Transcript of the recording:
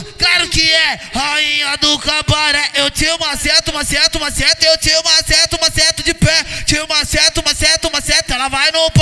puta, claro que é. Rainha do cabaré, eu te maceto, maceto, maceto. Eu te maceto, maceto de pé. Te maceto, maceto, maceto. Ela vai no